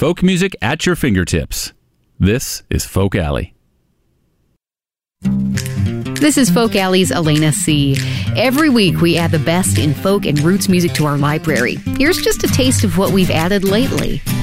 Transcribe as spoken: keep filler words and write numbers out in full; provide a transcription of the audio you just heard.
Folk music at your fingertips. This is Folk Alley. This is Folk Alley's Elena C. Every week we add the best in folk and roots music to our library. Here's just a taste of what we've added lately.